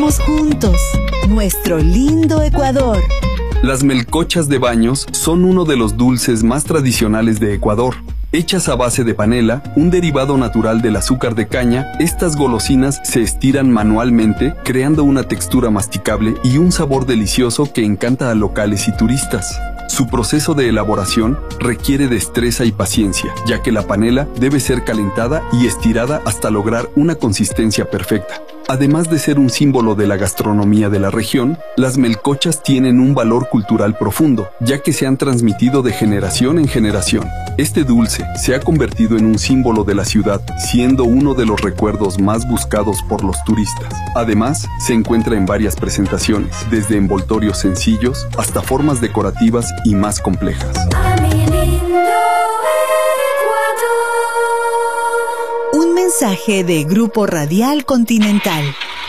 celebremos juntos nuestro lindo Ecuador. Las melcochas de Baños son uno de los dulces más tradicionales de Ecuador. Hechas a base de panela, un derivado natural del azúcar de caña, estas golosinas se estiran manualmente, creando una textura masticable y un sabor delicioso que encanta a locales y turistas. Su proceso de elaboración requiere destreza y paciencia, ya que la panela debe ser calentada y estirada hasta lograr una consistencia perfecta. Además de ser un símbolo de la gastronomía de la región, las melcochas tienen un valor cultural profundo, ya que se han transmitido de generación en generación. Este dulce se ha convertido en un símbolo de la ciudad, siendo uno de los recuerdos más buscados por los turistas. Además, se encuentra en varias presentaciones, desde envoltorios sencillos hasta formas decorativas y más complejas. Un mensaje de Grupo Radial Continental.